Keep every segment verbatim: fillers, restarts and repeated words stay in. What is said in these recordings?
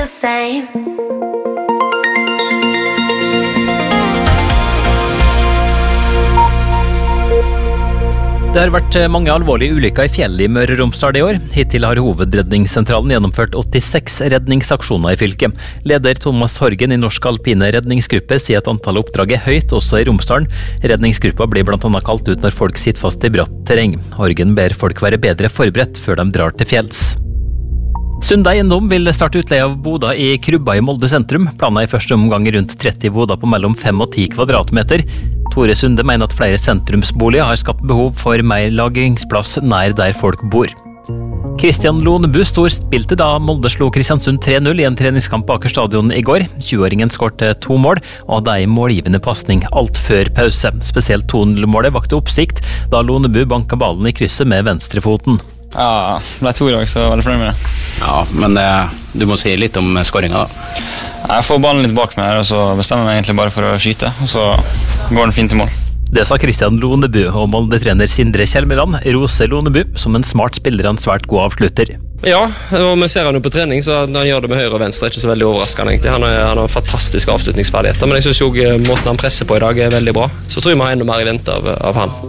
the same. Det har vært mange alvorlige ulykker i fjellet i Møre og Romsdal i år. Hittil har Hovedredningssentralen gjennomført åttiseks redningsaksjoner i fylket. Leder Thomas Horgen i Norsk Alpine Redningsgruppe sier at antallet oppdrag er høyt også i Romsdalen. Redningsgruppa blir blant annet kalt ut når folk sitter fast i bratt terreng. Horgen ber folk være bedre forberedt før de drar til fjells. Sunde Eiendom vil starte utleie av boder i Krubba i Molde sentrum. Planen er i første omgang rundt tretti boder på mellom fem og ti kvadratmeter. Tore Sunde mener at flere sentrumsboliger har skapt behov for mer lagringsplass nær der folk bor. Kristian Lonebu storspilte da Molde slo Kristiansund tre null i en treningskamp på Aker stadion i går. tjueåringen skårte to mål og hadde en målgivende passning alt før pause. Spesielt to null-målet vakte oppsikt da Lonebu banka ballen i krysset med venstrefoten. Ja, det ble to i dag, så jeg var veldig fornøyd med det. Ja, men eh, du må si litt om skåringen da. Jeg får ballen litt bak meg her, og så bestemmer jeg meg egentlig bare for å skyte, og så går den fint i mål. Det sa Kristian Lonebu, og Molde-trener Sindre Kjelmeland roser Lonebu som en smart spiller og en svært god avslutter. Ja, og vi ser han jo på trening, så han gjør det med høyre og venstre, er ikke så veldig overraskende egentlig. Han, er, han har fantastiske avslutningsferdigheter, men jeg synes jo måten han presser på i dag er veldig bra. Så tror jeg vi har enda mer i vente av, av han.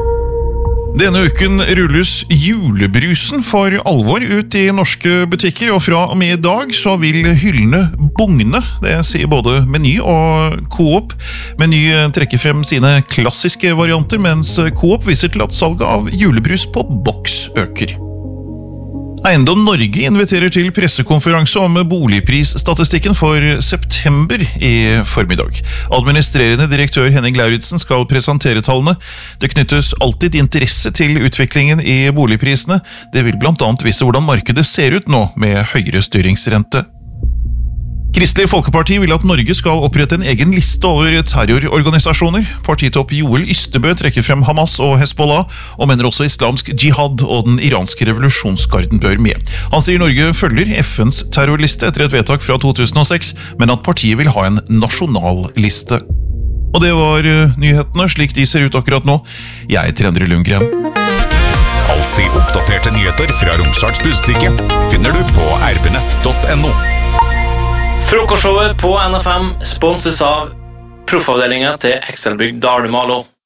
Denne uken rulles julebrusen for alvor ut i norske butikker, og fra og med i dag så vil hyllene bugne. Det sier både Meny og Coop. Meny trekker frem sine klassiske varianter, mens Coop viser til at salget av julebrus på boks øker. Eiendom Norge inviterer til pressekonferanse om boligprisstatistikken for september i formiddag. Administrerende direktør Henning Lauritsen skal presentere tallene. Det knyttes alltid interesse til utviklingen i boligprisene. Det vil blant annet vise hvordan markedet ser ut nå med høyere styringsrente. Kristelig Folkeparti vil at Norge skal opprette en egen liste over terrororganisasjoner. Partitopp Joel Ystebø trekker frem Hamas og Hezbollah, og mener også islamsk jihad og den iranske revolusjonsgarden bør med. Han sier Norge følger F N's terrorliste etter et vedtak fra to tusen og seks, men at partiet vil ha en nasjonal liste. Og det var nyhetene, slik de ser ut akkurat nå. Jeg heter Endre Lundgren. Alltid oppdaterte nyheter fra Romsdals Budstikke finner du på r b nett punktum no. Frokostshowet på N F M sponses av proffavdelingen til Excelbygg Dalemalo.